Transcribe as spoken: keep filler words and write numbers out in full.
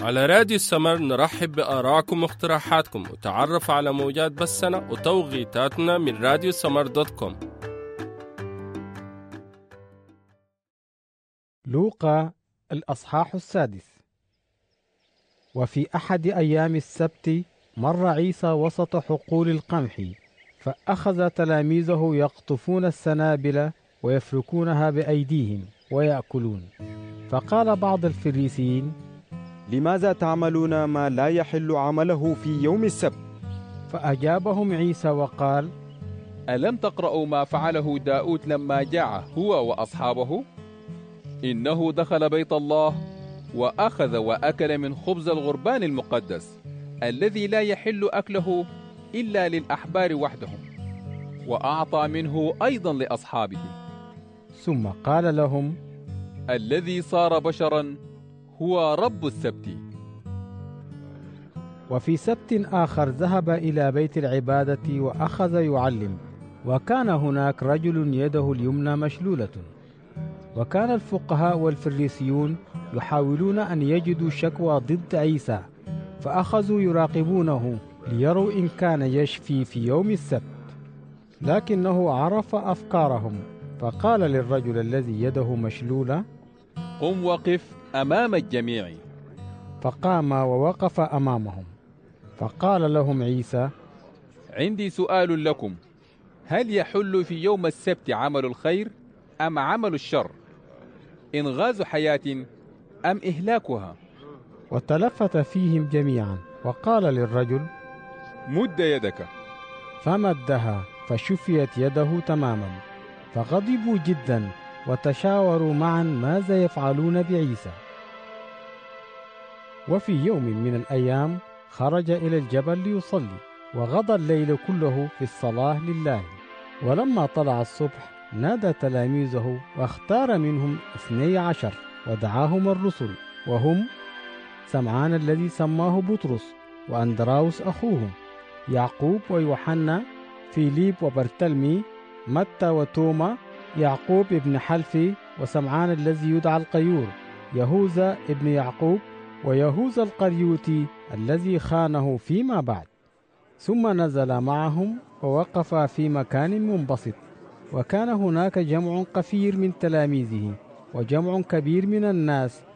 على راديو السمر نرحب بآرائكم واقتراحاتكم وتعرف على موجات بثنا وتوقيتاتنا من راديو السمر دوت كوم. لوقا الأصحاح السادس. وفي أحد أيام السبت مر عيسى وسط حقول القمح، فأخذ تلاميذه يقطفون السنابل ويفركونها بأيديهم ويأكلون. فقال بعض الفريسيين: لماذا تعملون ما لا يحل عمله في يوم السبت؟ فأجابهم عيسى وقال: ألم تقرأوا ما فعله داود لما جاع هو وأصحابه؟ إنه دخل بيت الله وأخذ وأكل من خبز الغربان المقدس الذي لا يحل أكله إلا للأحبار وحدهم، وأعطى منه أيضا لأصحابه. ثم قال لهم: الذي صار بشرا هو رب السبت. وفي سبت آخر ذهب إلى بيت العبادة وأخذ يعلم، وكان هناك رجل يده اليمنى مشلولة. وكان الفقهاء والفريسيون يحاولون أن يجدوا شكوى ضد عيسى، فأخذوا يراقبونه ليروا إن كان يشفي في يوم السبت. لكنه عرف أفكارهم، فقال للرجل الذي يده مشلولة: قم وقف أمام الجميع. فقام ووقف أمامهم. فقال لهم عيسى: عندي سؤال لكم، هل يحل في يوم السبت عمل الخير أم عمل الشر؟ إنغاز حياة أم إهلاكها؟ وتلفت فيهم جميعا وقال للرجل: مد يدك. فمدها فشفيت يده تماما. فغضبوا جدا وتشاوروا معا ماذا يفعلون بعيسى. وفي يوم من الأيام خرج إلى الجبل ليصلي، وغضى الليل كله في الصلاة لله. ولما طلع الصبح نادى تلاميذه واختار منهم اثني عشر ودعاهم الرسل، وهم سمعان الذي سماه بطرس، وأندراوس أخوه، يعقوب ويوحنا، فيليب وبرتلمي، متى وتوما، يعقوب ابن حلفي، وسمعان الذي يدعى القيور، يهوذا ابن يعقوب، ويهوذا القريوتي الذي خانه فيما بعد. ثم نزل معهم ووقف في مكان منبسط، وكان هناك جمع كثير من تلاميذه وجمع كبير من الناس